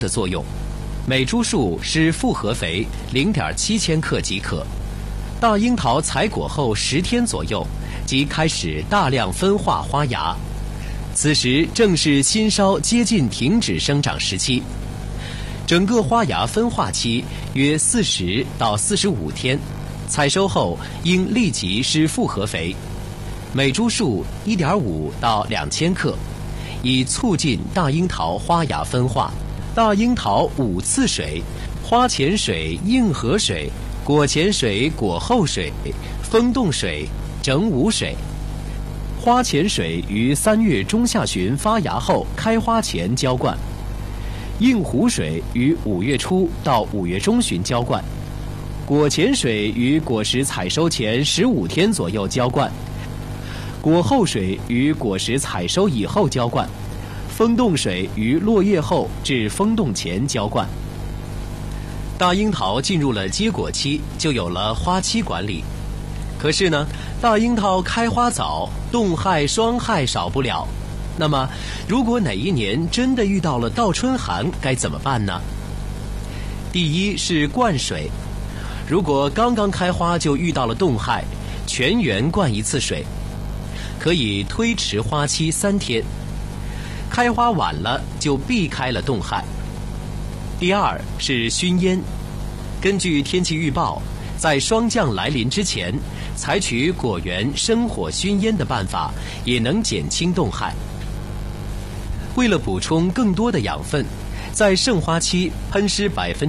的作用。每株树施复合肥0.7千克即可。大樱桃采果后10天左右，即开始大量分化花芽，此时正是新梢接近停止生长时期。整个花芽分化期约40到45天，采收后应立即施复合肥，每株树1.5到2千克，以促进大樱桃花芽分化。大樱桃5次水：花前水、硬核水、果前水、果后水、风动水、整捂水。花前水于3月中下旬发芽后开花前浇灌，硬核水于5月初到5月中旬浇灌，果前水于果实采收前15天左右浇灌，果后水于果实采收以后浇灌，风动水于落叶后至风动前浇灌。大樱桃进入了结果期，就有了花期管理。可是呢，大樱桃开花早，冻害霜害少不了。那么，如果哪一年真的遇到了倒春寒，该怎么办呢？第一是灌水，如果刚刚开花就遇到了冻害，全园灌1次水，可以推迟花期3天。开花晚了就避开了冻害。第二是熏烟，根据天气预报，在霜降来临之前，采取果园生火熏烟的办法，也能减轻冻害。为了补充更多的养分，在盛花期喷施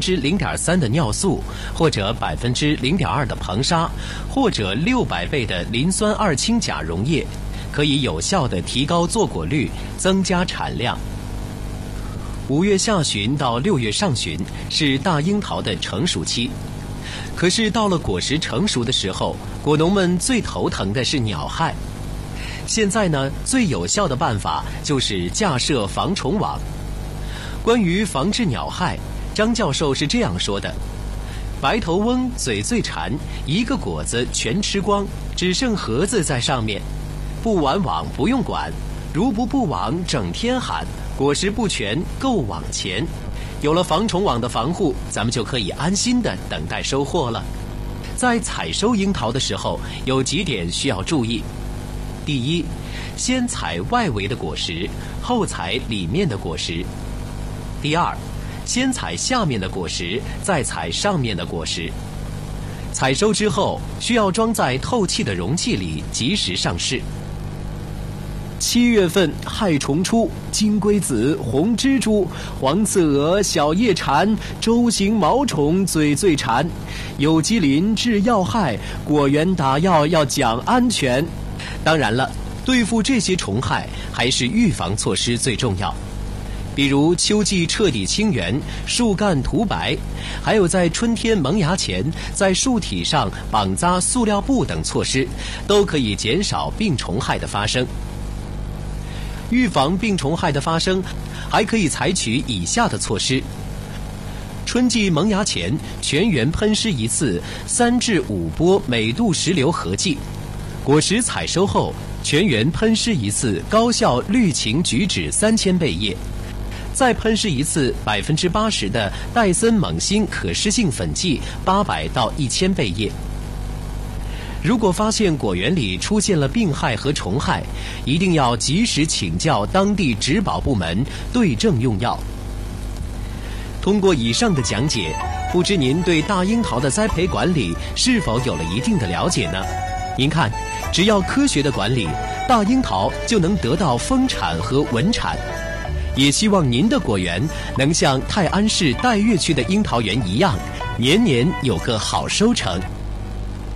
0.3%的尿素，或者0.2%的硼砂，或者600倍的磷酸二氢钾溶液，可以有效地提高坐果率，增加产量。5月下旬到6月上旬是大樱桃的成熟期，可是到了果实成熟的时候，果农们最头疼的是鸟害。现在呢，最有效的办法就是架设防虫网。关于防治鸟害，张教授是这样说的：白头翁嘴最馋，一个果子全吃光，只剩核子在上面。布完网不用管，如不布网整天喊，果实不全够网钱。有了防虫网的防护，咱们就可以安心地等待收获了。在采收樱桃的时候，有几点需要注意。第一，先采外围的果实，后采里面的果实。第二，先采下面的果实，再采上面的果实。采收之后，需要装在透气的容器里，及时上市。7月份害虫出，金龟子、红蜘蛛、黄刺蛾、小叶蝉、舟形毛虫嘴最馋。有机磷治要害，果园打药要讲安全。当然了，对付这些虫害，还是预防措施最重要。比如秋季彻底清园，树干涂白，还有在春天萌芽前在树体上绑扎塑料布等措施，都可以减少病虫害的发生。预防病虫害的发生，还可以采取以下的措施：春季萌芽前，全园喷施1次3至5波每度10硫合剂；果实采收后，全园喷施1次高效氯氰菊酯3000倍液，再喷施1次80%的戴森锰锌可施性粉剂800到1000倍液。如果发现果园里出现了病害和虫害，一定要及时请教当地植保部门对症用药。通过以上的讲解，不知您对大樱桃的栽培管理是否有了一定的了解呢？您看，只要科学的管理，大樱桃就能得到丰产和稳产。也希望您的果园能像泰安市岱岳区的樱桃园一样，年年有个好收成。